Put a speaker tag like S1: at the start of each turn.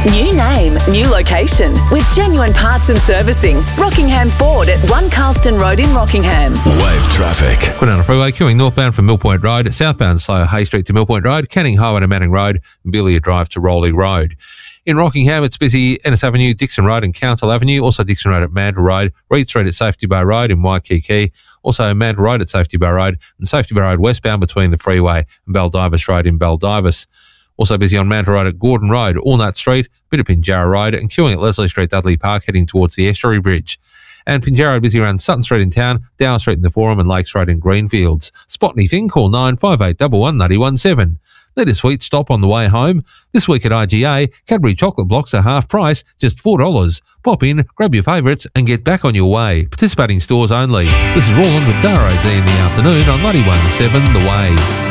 S1: New name, new location with genuine parts and servicing. Rockingham Ford at 1 Carlston Road in Rockingham.
S2: Wave traffic.
S3: Quinana Freeway queuing northbound from Millpoint Road, southbound slow Hay Street to Millpoint Road, Canning Highway to Manning Road, and Billia Drive to Rowley Road. In Rockingham, it's busy Ennis Avenue, Dixon Road and Council Avenue, also Dixon Road at Mandurah Road, Reed Street at Safety Bar Road in Waikiki, also Mandurah Road at Safety Bar Road, and Safety Bar Road westbound between the freeway and Baldivis Road in Baldivis. Also busy on Mandurah Road at Gordon Road, Allnut Street, bit of Pinjarra Road, and queuing at Leslie Street, Dudley Park, heading towards the Estuary Bridge. And Pinjarra Road busy around Sutton Street in town, Dower Street in the Forum, and Lakes Road in Greenfields. Spot anything, call 95811917. Let a sweet stop on the way home. This week at IGA, Cadbury chocolate blocks are half price, just $4. Pop in, grab your favourites, and get back on your way. Participating stores only. This is Roland with Dara D in the afternoon on 91.7 The Wave.